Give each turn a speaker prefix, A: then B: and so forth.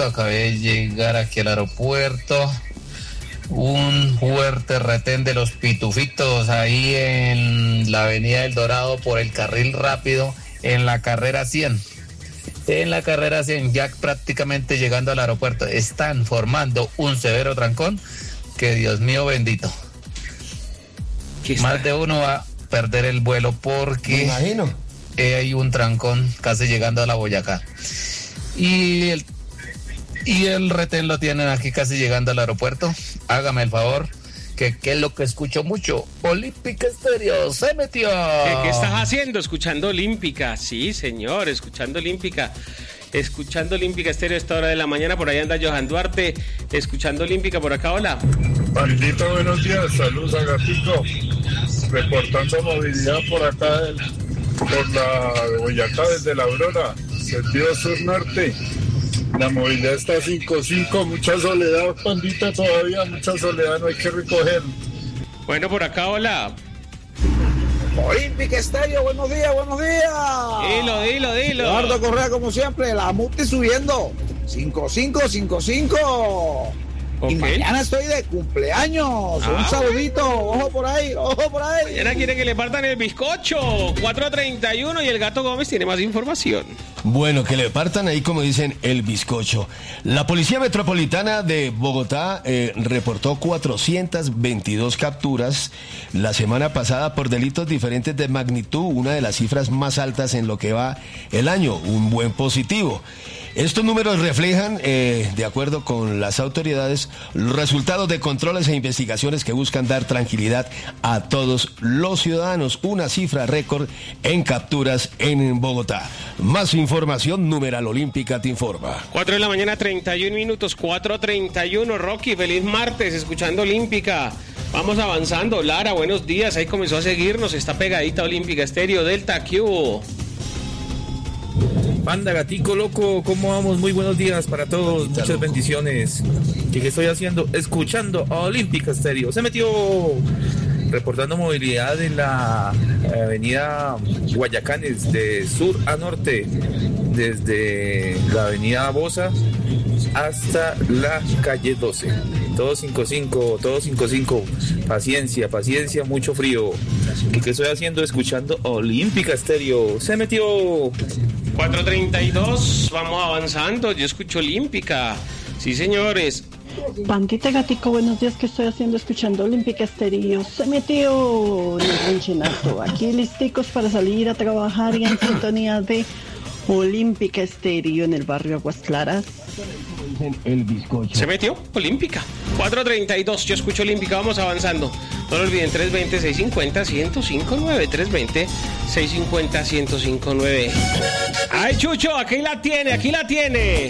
A: aeropuerto, acabé de llegar aquí al aeropuerto. Un fuerte retén de los pitufitos ahí en la avenida del Dorado por el carril rápido en la carrera 100. En la carrera 100, ya prácticamente llegando al aeropuerto, están formando un severo trancón que Dios mío bendito. Más de uno va a perder el vuelo porque
B: me imagino.
A: Hay un trancón casi llegando a la Boyacá. Y el retén lo tienen aquí casi llegando al aeropuerto. Hágame el favor, que es lo que escucho mucho. Olímpica Estéreo se metió.
C: ¿Qué estás haciendo? Escuchando Olímpica. Sí, señor, escuchando Olímpica. Escuchando Olímpica Estéreo a esta hora de la mañana. Por ahí anda Johan Duarte, escuchando Olímpica por acá. Hola.
D: Pandito, buenos días. Saludos a Gatico. Reportando movilidad por acá, por la Boyacá, desde la Aurora, sentido sur-norte. La movilidad está 5-5, mucha soledad, Pandita, todavía mucha soledad, no hay que recoger.
C: Bueno, por acá, hola.
E: Olímpica Estéreo, buenos días.
C: Dilo.
E: Eduardo Correa, como siempre, la multa subiendo. 5555.
C: Okay.
E: Y mañana estoy de cumpleaños. Un saludito. Ojo por ahí.
C: Mañana quiere que le partan el bizcocho. 4:31 y el Gato Gómez tiene más información.
B: Bueno, que le partan ahí, como dicen, el bizcocho. La Policía Metropolitana de Bogotá reportó 422 capturas la semana pasada por delitos diferentes de magnitud, una de las cifras más altas en lo que va el año, un buen positivo. Estos números reflejan, de acuerdo con las autoridades, los resultados de controles e investigaciones que buscan dar tranquilidad a todos los ciudadanos. Una cifra récord en capturas en Bogotá. Más información, numeral Olímpica te informa.
C: 4 de la mañana, 31 minutos, 4:31. Rocky, feliz martes, escuchando Olímpica. Vamos avanzando. Lara, buenos días. Ahí comenzó a seguirnos. Está pegadita Olímpica Estéreo. Delta, ¿qué hubo?
F: Banda Gatico Loco, ¿cómo vamos? Muy buenos días para todos, muchas loco. Bendiciones. ¿Y qué estoy haciendo? Escuchando a Olímpica Estéreo. Se metió reportando movilidad en la avenida Guayacanes de sur a norte, desde la avenida Bosa hasta la calle 12. Todo 55. Paciencia, mucho frío. ¿Y qué estoy haciendo? Escuchando Olímpica Estéreo. Se metió.
C: 4:32, vamos avanzando. Yo escucho Olímpica. Sí, señores.
G: Bandita Gatico, buenos días. ¿Qué estoy haciendo? Escuchando Olímpica Estéreo. Se metió en el ranchenazo. Aquí listicos para salir a trabajar y en sintonía de Olímpica Estéreo en el barrio Aguas Claras.
B: El bizcocho.
C: Se metió Olímpica. 4:32, yo escucho Olímpica, vamos avanzando. No lo olviden, 320-650-1059. 320-650-1059. Ay, Chucho, aquí la tiene.